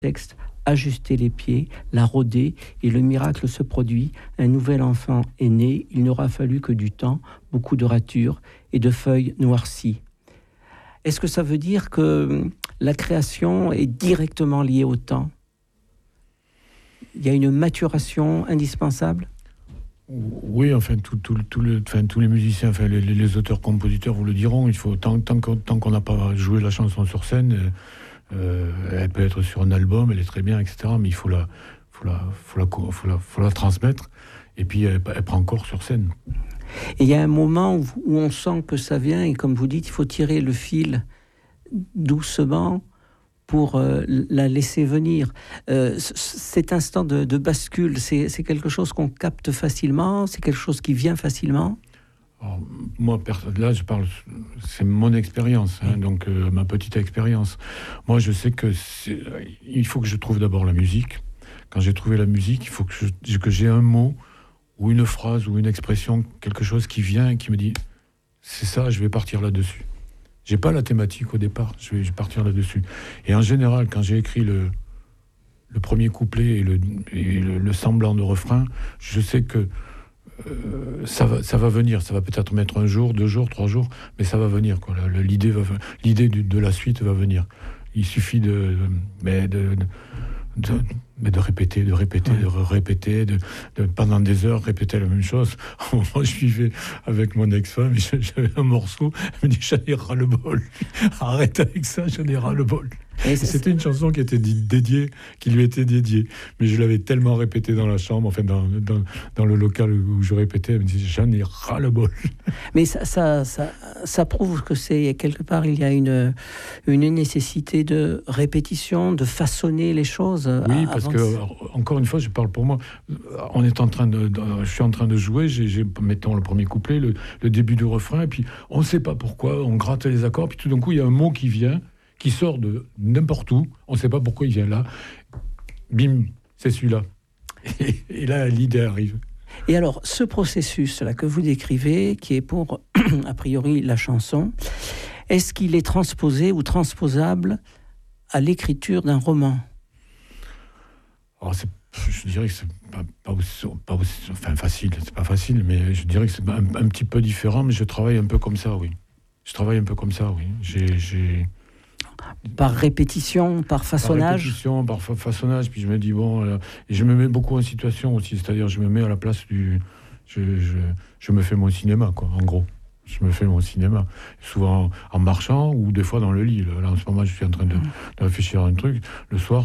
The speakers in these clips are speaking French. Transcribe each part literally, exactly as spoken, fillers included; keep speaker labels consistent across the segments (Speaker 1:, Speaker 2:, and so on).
Speaker 1: texte, ajuster les pieds, la rôder, et le miracle se produit. Un nouvel enfant est né, il n'aura fallu que du temps, beaucoup de ratures et de feuilles noircies. Est-ce que ça veut dire que la création est directement liée au temps ? Il y a une maturation indispensable ?
Speaker 2: Oui, enfin, tout, tout, tout le, enfin, tous les musiciens, enfin, les, les auteurs-compositeurs vous le diront, il faut, tant, tant, qu'on, tant qu'on n'a pas joué la chanson sur scène, euh, elle peut être sur un album, elle est très bien, et cetera, mais il faut la, faut la, faut la, faut la, faut la transmettre, et puis elle, elle prend corps sur scène.
Speaker 1: Et il y a un moment où, où on sent que ça vient, et comme vous dites, il faut tirer le fil doucement pour euh, la laisser venir. Euh, c- cet instant de, de bascule, c'est, c'est quelque chose qu'on capte facilement, c'est quelque chose qui vient facilement.
Speaker 2: Alors, moi, là, je parle, c'est mon expérience, hein, donc euh, ma petite expérience. Moi, je sais que c'est, il faut que je trouve d'abord la musique. Quand j'ai trouvé la musique, il faut que, je, que j'ai un mot ou une phrase ou une expression, quelque chose qui vient et qui me dit c'est ça, je vais partir là-dessus. J'ai pas la thématique au départ, je vais, je vais partir là-dessus. Et en général, quand j'ai écrit le, le premier couplet et, le, et le, le semblant de refrain, je sais que Euh, ça va, ça va venir, ça va peut-être mettre un jour, deux jours, trois jours, mais ça va venir, quoi. La, la, l'idée, va, l'idée de, de la suite va venir. Il suffit de, de, de, de, de, de répéter, de répéter, de répéter, de, de, pendant des heures, répéter la même chose. Moi, je vivais avec mon ex-femme, j'avais un morceau, elle me dit, j'en ai ras-le-bol. Arrête avec ça, j'en ai ras-le-bol. Et c'était une chanson qui était dédiée, qui lui était dédiée. Mais je l'avais tellement répétée dans la chambre, enfin dans, dans, dans le local où je répétais, elle me disait j'en ai ras-le-bol. Mais ça, ça, ça, ça prouve que c'est quelque part il y a une, une nécessité de répétition, de façonner les choses. Oui, parce que encore une fois, je parle pour moi. On est en train de, de je suis en train de jouer. J'ai, j'ai mettons le premier couplet, le, le début du refrain, et puis on ne sait pas pourquoi, on gratte les accords, puis tout d'un coup il y a un mot qui vient. Qui sort de n'importe où, on ne sait pas pourquoi il vient là, bim, c'est celui-là. Et, et là, l'idée arrive. Et alors, ce processus-là que vous décrivez, qui est pour, a priori, la chanson, est-ce qu'il est transposé ou transposable à l'écriture d'un roman ? Alors, c'est, je dirais que c'est pas, pas, aussi, pas aussi, enfin, facile, c'est pas facile, mais je dirais que c'est un, un petit peu différent, mais je travaille un peu comme ça, oui. Je travaille un peu comme ça, oui. J'ai... j'ai... Par répétition, par façonnage. Par répétition, par fa- façonnage. Puis je me dis, bon... Euh, et je me mets beaucoup en situation aussi. C'est-à-dire, je me mets à la place du... Je, je, je me fais mon cinéma, quoi, en gros. Je me fais mon cinéma. Souvent en marchant ou des fois dans le lit. Là, en ce moment, je suis en train de, de réfléchir à un truc. Le soir,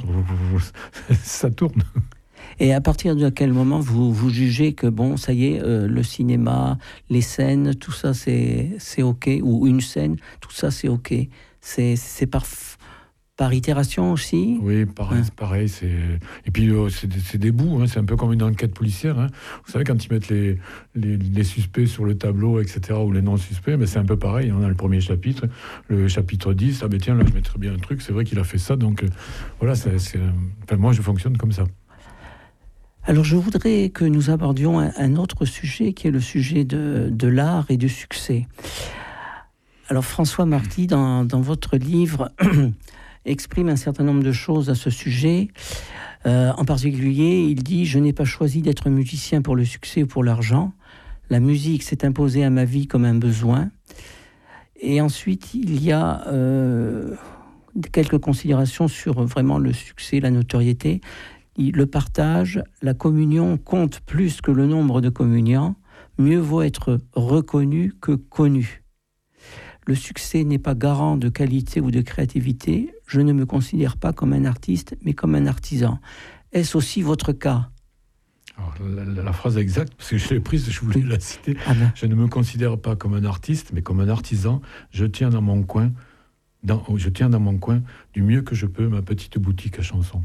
Speaker 2: ça tourne. Et à partir de quel moment vous, vous jugez que, bon, ça y est, euh, le cinéma, les scènes, tout ça, c'est, c'est OK, ou une scène, tout ça, c'est OK. C'est, c'est par, par itération aussi. Oui, pareil, ouais. C'est pareil. C'est... Et puis, euh, c'est, des, c'est des bouts, hein, c'est un peu comme une enquête policière. Hein. Vous savez, quand ils mettent les, les, les suspects sur le tableau, et cetera, ou les non-suspects, mais c'est un peu pareil. On a le premier chapitre, le chapitre dix, ah ben tiens, là, je mettrais bien un truc, c'est vrai qu'il a fait ça, donc euh, voilà, c'est, c'est, enfin, moi, je fonctionne comme ça. Alors, je voudrais que nous abordions un, un autre sujet, qui est le sujet de, de l'art et du succès. Alors, François Marty, dans, dans votre livre, exprime un certain nombre de choses à ce sujet. Euh, en particulier, il dit « Je n'ai pas choisi d'être musicien pour le succès ou pour l'argent. La musique s'est imposée à ma vie comme un besoin. » Et ensuite, il y a euh, quelques considérations sur vraiment le succès, la notoriété. Le partage, la communion compte plus que le nombre de communiants. Mieux vaut être reconnu que connu. Le succès n'est pas garant de qualité ou de créativité. Je ne me considère pas comme un artiste, mais comme un artisan. Est-ce aussi votre cas ? Alors, la, la, la phrase exacte, parce que je l'ai prise, je voulais la citer. Ah ben. Je ne me considère pas comme un artiste, mais comme un artisan. Je tiens dans mon coin, dans, je tiens dans mon coin du mieux que je peux ma petite boutique à chansons.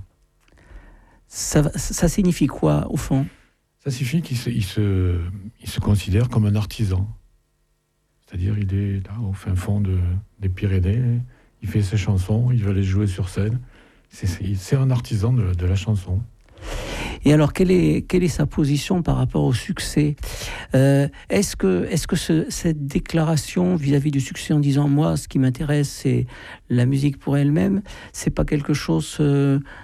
Speaker 2: Ça, ça signifie quoi, au fond ? Ça signifie qu'il se, il se, il se considère comme un artisan. C'est-à-dire, il est là, au fin fond de, des Pyrénées, il fait ses chansons, il va les jouer sur scène. C'est, c'est, c'est un artisan de, de la chanson. Et alors, quelle est, quelle est sa position par rapport au succès ? euh, Est-ce que, est-ce que ce, cette déclaration vis-à-vis du succès en disant « Moi, ce qui m'intéresse, c'est la musique pour elle-même », c'est pas quelque chose... Euh,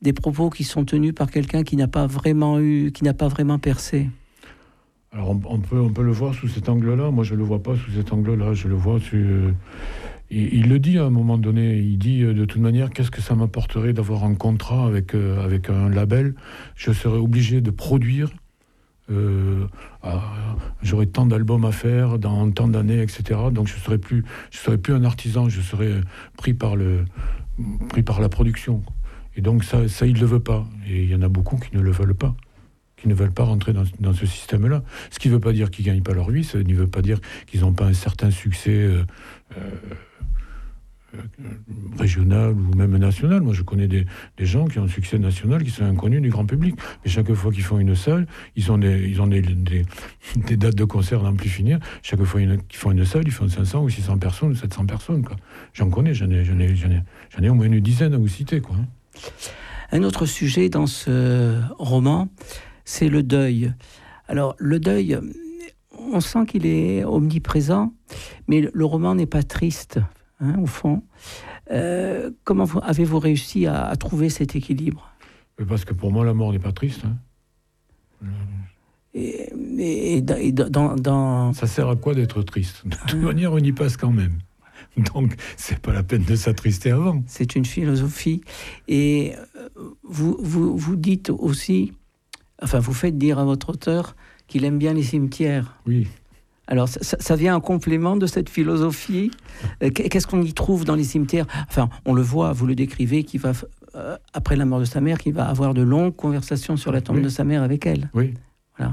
Speaker 1: des propos qui sont tenus par quelqu'un qui n'a pas vraiment eu, qui n'a pas vraiment percé.
Speaker 2: Alors on, on, peut, on peut le voir sous cet angle-là. Moi, je ne le vois pas sous cet angle-là. Je le vois sur... Euh, il, il le dit à un moment donné. Il dit, euh, de toute manière, qu'est-ce que ça m'apporterait d'avoir un contrat avec, euh, avec un label ? Je serais obligé de produire. Euh, euh, j'aurais tant d'albums à faire dans tant d'années, et cetera. Donc je ne serais plus, je serais plus un artisan. Je serais pris par, le, pris par la production. Et donc ça, ça il ne le veut pas. Et il y en a beaucoup qui ne le veulent pas. Qui ne veulent pas rentrer dans, dans ce système-là. Ce qui ne veut pas dire qu'ils ne gagnent pas leur vie, ça ne veut pas dire qu'ils n'ont pas un certain succès euh, euh, euh, régional ou même national. Moi, je connais des, des gens qui ont un succès national, qui sont inconnus du grand public. Mais chaque fois qu'ils font une salle, ils ont des, ils ont des, des, des dates de concert d'en plus finir. Chaque fois une, qu'ils font une salle, ils font cinq cents ou six cents personnes ou sept cents personnes. Quoi. J'en connais, j'en ai, j'en, ai, j'en, ai, j'en ai au moins une dizaine à vous citer. Quoi.
Speaker 1: Un autre sujet dans ce roman, c'est le deuil. Alors, le deuil, on sent qu'il est omniprésent, mais le roman n'est pas triste, hein, au fond. Euh, comment vous, avez-vous réussi à, à trouver cet équilibre ?
Speaker 2: Parce que pour moi, la mort n'est pas triste. Hein.
Speaker 1: Et, et, et dans, dans...
Speaker 2: Ça sert à quoi d'être triste ? De toute manière, on y passe quand même. Donc, c'est pas la peine de s'attrister avant.
Speaker 1: C'est une philosophie. Et vous, vous, vous dites aussi... Enfin, vous faites dire à votre auteur qu'il aime bien les cimetières.
Speaker 2: Oui.
Speaker 1: Alors, ça, ça vient en complément de cette philosophie. Qu'est-ce qu'on y trouve dans les cimetières ? Enfin, on le voit, vous le décrivez, qui va, euh, après la mort de sa mère, qu'il va avoir de longues conversations sur la tombe oui. de sa mère avec elle.
Speaker 2: Oui.
Speaker 1: Voilà.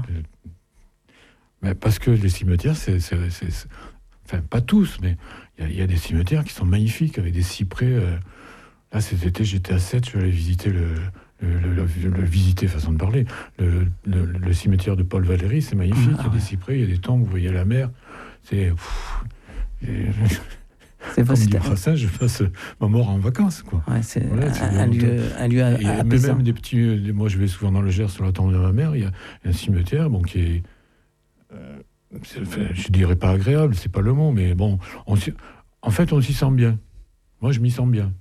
Speaker 2: Mais parce que les cimetières, c'est... c'est, c'est, c'est... Enfin, pas tous, mais il y, y a des cimetières qui sont magnifiques, avec des cyprès. Euh... Là, cet été, j'étais à Sète, je suis allé visiter le... Le, le, le, le visiter, façon de parler, le, le, le cimetière de Paul Valéry, c'est magnifique, ah, il y a ouais. des cyprès, il y a des tombes, vous voyez la mer, c'est... Pff, et, c'est comme dit Brassens, je passe ma mort en vacances, quoi.
Speaker 1: Ouais, c'est, voilà, c'est un, un, lieu, un lieu à,
Speaker 2: et,
Speaker 1: à
Speaker 2: mais même des petits... Moi, je vais souvent dans le Gers, sur la tombe de ma mère, il y a un cimetière, bon, qui est... Euh, c'est enfin, je dirais pas agréable, c'est pas le mot, mais bon, on en fait, on s'y sent bien. Moi, je m'y sens bien.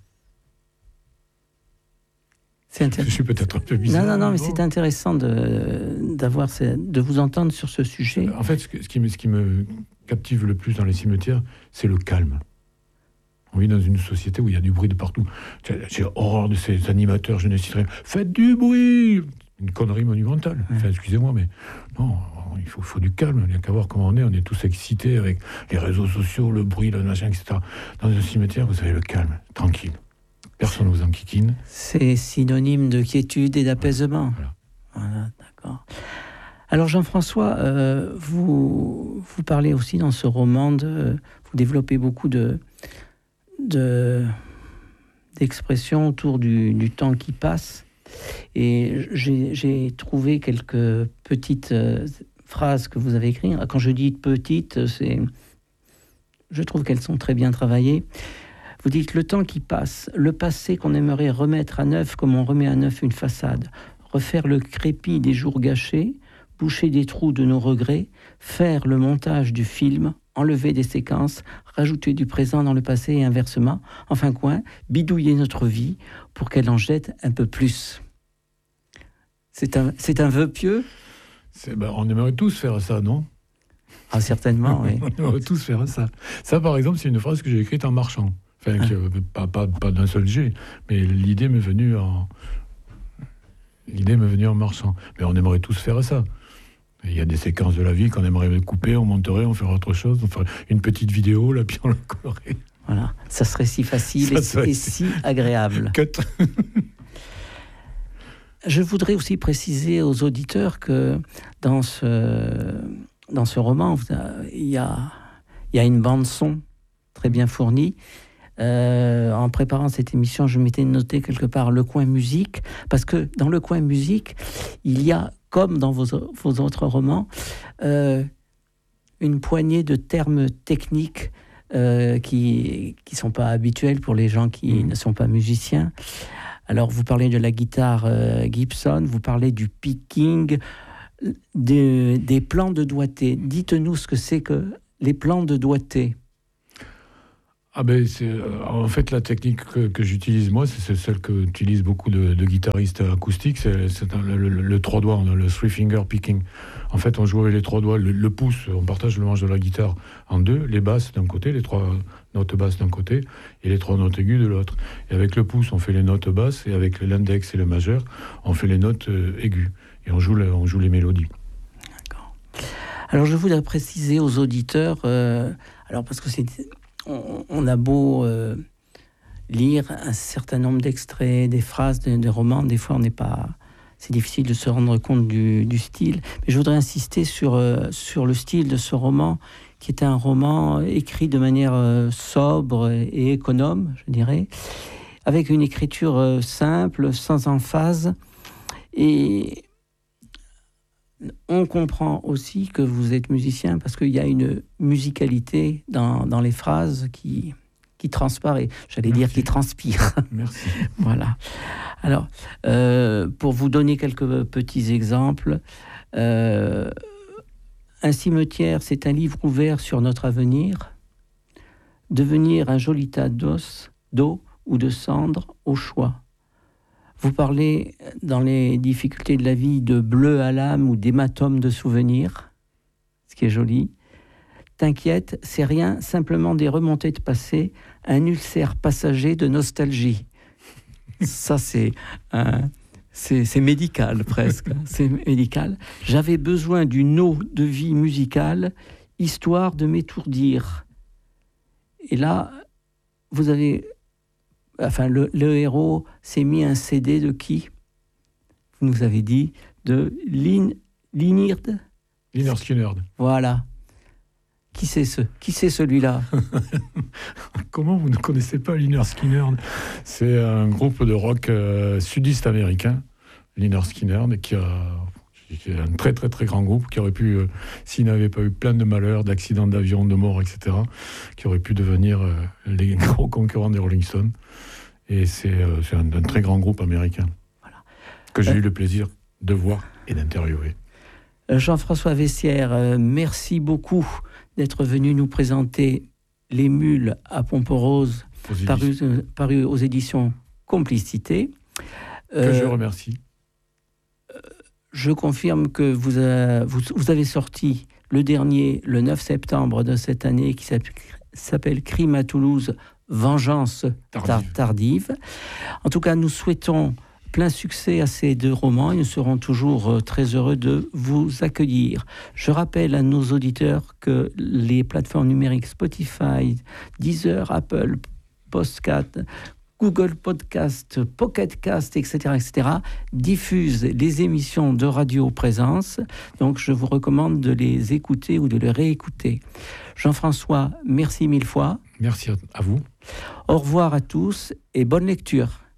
Speaker 1: C'est intér...
Speaker 2: Je suis peut-être un peu bizarre.
Speaker 1: Non, non, non, mais bon. C'est intéressant de, d'avoir, de vous entendre sur ce sujet.
Speaker 2: En fait, ce, que, ce, qui me, ce qui me captive le plus dans les cimetières, c'est le calme. On vit dans une société où il y a du bruit de partout. J'ai, j'ai horreur de ces animateurs, je ne citerai pas. Faites du bruit ! Une connerie monumentale. Ouais. Enfin, excusez-moi, mais non, il faut, il faut du calme. Il n'y a qu'à voir comment on est. On est tous excités avec les réseaux sociaux, le bruit, le machin, et cetera. Dans un cimetière, vous avez le calme, tranquille. Personne ne vous enquiquine.
Speaker 1: C'est synonyme de quiétude et d'apaisement. Voilà, voilà d'accord. Alors Jean-François, euh, vous, vous parlez aussi dans ce roman, de, vous développez beaucoup de, de, d'expressions autour du, du temps qui passe. Et j'ai, j'ai trouvé quelques petites euh, phrases que vous avez écrites. Quand je dis petites, c'est, je trouve qu'elles sont très bien travaillées. Vous dites « Le temps qui passe, le passé qu'on aimerait remettre à neuf comme on remet à neuf une façade, refaire le crépi des jours gâchés, boucher des trous de nos regrets, faire le montage du film, enlever des séquences, rajouter du présent dans le passé et inversement, enfin quoi, bidouiller notre vie pour qu'elle en jette un peu plus. » C'est un, c'est un vœu pieux ?
Speaker 2: c'est, ben, On aimerait tous faire ça, non ?
Speaker 1: Ah, certainement, oui.
Speaker 2: On aimerait tous faire ça. Ça, par exemple, c'est une phrase que j'ai écrite en marchant. Enfin, ah. que, pas, pas, pas d'un seul jet, mais l'idée m'est venue en... L'idée m'est venue en marchant. Mais on aimerait tous faire ça. Il y a des séquences de la vie qu'on aimerait couper, on monterait, on ferait autre chose, on ferait une petite vidéo, là, puis on la collerait.
Speaker 1: Voilà, ça serait si facile ça et, serait... et si agréable. Je voudrais aussi préciser aux auditeurs que dans ce, dans ce roman, il y a, il y a une bande-son très bien fournie. Euh, en préparant cette émission, je m'étais noté quelque part le coin musique, parce que dans le coin musique, il y a, comme dans vos, vos autres romans, euh, une poignée de termes techniques euh, qui ne sont pas habituels pour les gens qui mmh. ne sont pas musiciens. Alors, vous parlez de la guitare euh, Gibson, vous parlez du picking, de, des plans de doigté. Dites-nous ce que c'est que les plans de doigté.
Speaker 2: Ah ben c'est euh, en fait la technique que, que j'utilise moi, c'est, c'est celle que utilisent beaucoup de, de guitaristes acoustiques. C'est, c'est un, le, le, le trois doigts, on a le three finger picking. En fait, on joue avec les trois doigts, le, le pouce, on partage le manche de la guitare en deux, les basses d'un côté, les trois notes basses d'un côté et les trois notes aiguës de l'autre. Et avec le pouce, on fait les notes basses et avec l'index et le majeur, on fait les notes euh, aiguës et on joue, on joue les mélodies.
Speaker 1: D'accord. Alors je voudrais préciser aux auditeurs, euh, alors parce que c'est On, on a beau euh, lire un certain nombre d'extraits, des phrases, des de romans, des fois on n'est pas, c'est difficile de se rendre compte du, du style. Mais je voudrais insister sur euh, sur le style de ce roman, qui est un roman écrit de manière euh, sobre et économe, je dirais, avec une écriture euh, simple, sans emphase. Et on comprend aussi que vous êtes musicien parce qu'il y a une musicalité dans, dans les phrases qui, qui transparaît. J'allais Merci. dire qui transpire.
Speaker 2: Merci.
Speaker 1: Voilà. Alors, euh, pour vous donner quelques petits exemples, euh, Un cimetière, c'est un livre ouvert sur notre avenir. Devenir un joli tas d'os, d'eau ou de cendres au choix. Vous parlez, dans les difficultés de la vie, de bleu à l'âme ou d'hématome de souvenirs, ce qui est joli. T'inquiète, c'est rien, simplement des remontées de passé, un ulcère passager de nostalgie. Ça, c'est, un, c'est, c'est médical, presque. C'est médical. J'avais besoin d'une eau de vie musicale, histoire de m'étourdir. Et là, vous avez... Enfin, le, le héros s'est mis un C D de qui ? Vous nous avez dit de Lin, Lynyrd
Speaker 2: Lynyrd Skynyrd.
Speaker 1: Voilà. Qui c'est ce Qui c'est celui-là ?
Speaker 2: Comment vous ne connaissez pas Lynyrd Skynyrd ? C'est un groupe de rock euh, sudiste américain, Lynyrd Skynyrd, qui a qui est un très très très grand groupe qui aurait pu, euh, s'il n'avait pas eu plein de malheurs, d'accidents d'avion, de morts, et cetera, qui aurait pu devenir euh, les gros concurrents des Rolling Stones. Et c'est, euh, c'est un, un très grand groupe américain voilà. que j'ai euh, eu le plaisir de voir et d'interviewer.
Speaker 1: Jean-François Vessières, euh, merci beaucoup d'être venu nous présenter Les Mules à Pomperose, paru, euh, paru aux éditions Complicité.
Speaker 2: Que euh, je remercie.
Speaker 1: Je confirme que vous, a, vous, vous avez sorti le dernier, le neuf septembre de cette année, qui s'appelle Crime à Toulouse, Vengeance tardive. tardive. En tout cas, nous souhaitons plein succès à ces deux romans et nous serons toujours très heureux de vous accueillir. Je rappelle à nos auditeurs que les plateformes numériques Spotify, Deezer, Apple, Podcast, Google Podcast, Pocket Cast, et cetera, et cetera, diffusent les émissions de Radio Présence. Donc, je vous recommande de les écouter ou de les réécouter. Jean-François, merci mille fois.
Speaker 2: Merci à vous.
Speaker 1: Au revoir à tous et bonne lecture.